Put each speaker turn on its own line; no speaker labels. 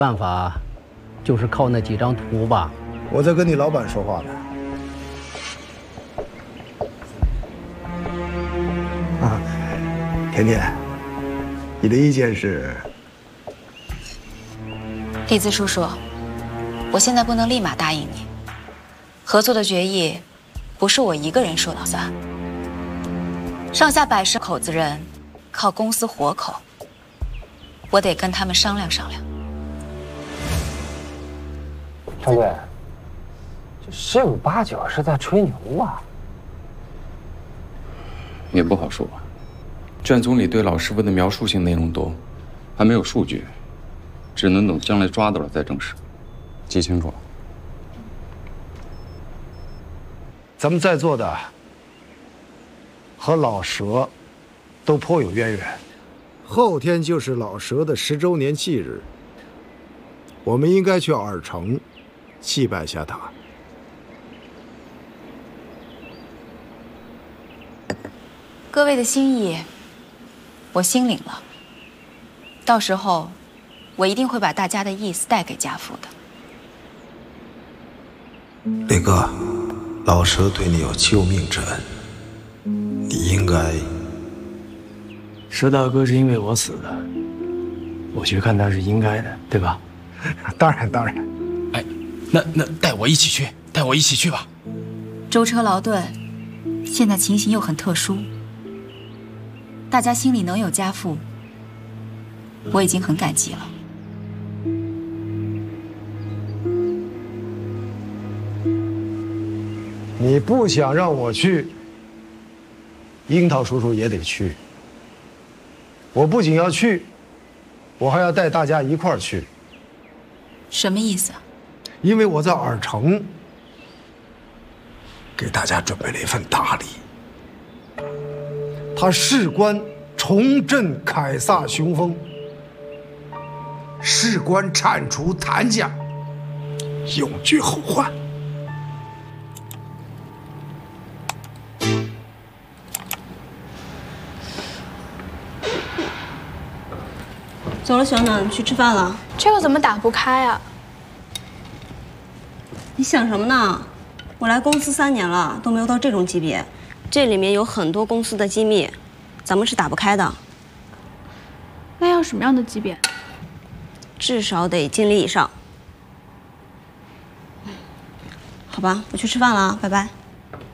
办法就是靠那几张图吧。
我在跟你老板说话呢。啊，甜甜，你的意见是？
栗子叔叔，我现在不能立马答应你。合作的决议不是我一个人说了算，上下110口子人靠公司活口，我得跟他们商量商量。
张队，这十有八九是在吹牛啊。
也不好说。卷宗里对老师傅的描述性内容多，还没有数据，只能等将来抓到了再证实。记清楚了。
咱们在座的和老蛇都颇有渊源，后天就是老蛇的10周年忌日，我们应该去耳城祭拜下他。
各位的心意，我心领了。到时候，我一定会把大家的意思带给家父的。
磊哥，老蛇对你有救命之恩，你应该。
蛇大哥是因为我死的，我去看他是应该的，对吧？
当然当然。
哎，那带我一起去，带我一起去吧。
舟车劳顿，现在情形又很特殊，大家心里能有家父，我已经很感激了。
你不想让我去，樱桃叔叔也得去。我不仅要去，我还要带大家一块儿去。
什么意思啊？
因为我在耳城给大家准备了一份大礼，他事关重振凯撒雄风，事关铲除谭家，永绝后患。
走了，小暖，去吃饭了。
这个怎么打不开啊？
你想什么呢？我来公司3年了，都没有到这种级别，这里面有很多公司的机密，咱们是打不开的。
那要什么样的级别？
至少得经理以上。好吧，我去吃饭了，拜拜。